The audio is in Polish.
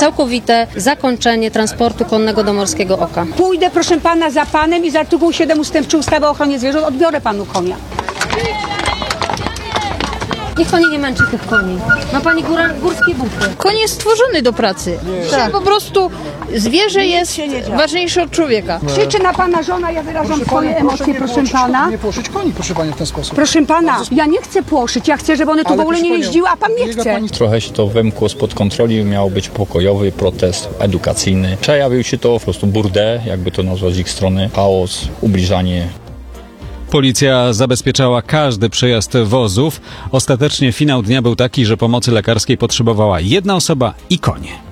całkowite zakończenie transportu konnego do Morskiego Oka. Pójdę, proszę pana, za panem i z artykułu 7 ust. 3 ustawy o ochronie zwierząt odbiorę panu konia. Niech pani nie męczy tych koni. Ma pani górskie buty. Koń jest stworzony do pracy. Tak. Po prostu zwierzę jest ważniejsze od człowieka. Krzyczy na pana żona, ja wyrażam swoje emocje, proszę pana. Nie płoszyć koni, proszę pani, w ten sposób. Proszę pana, ja nie chcę płoszyć, ja chcę, żeby one tu w ogóle nie jeździły, a pan nie chce. Trochę się to wymkło spod kontroli, miał być pokojowy protest edukacyjny. Przejawił się to po prostu burdę, jakby to nazwać z ich strony, chaos, ubliżanie. Policja zabezpieczała każdy przejazd wozów. Ostatecznie finał dnia był taki, że pomocy lekarskiej potrzebowała jedna osoba i konie.